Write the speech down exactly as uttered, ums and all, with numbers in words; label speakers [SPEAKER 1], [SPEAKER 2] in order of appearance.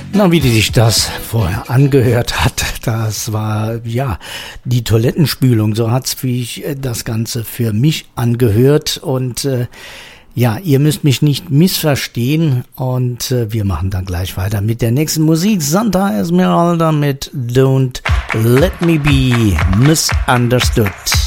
[SPEAKER 1] Na, wie die sich das vorher angehört hat, das war, ja, die Toilettenspülung, so hat's sich das Ganze für mich angehört und äh, ja, ihr müsst mich nicht missverstehen und äh, wir machen dann gleich weiter mit der nächsten Musik. Santa Esmeralda mit Don't Let Me Be Misunderstood.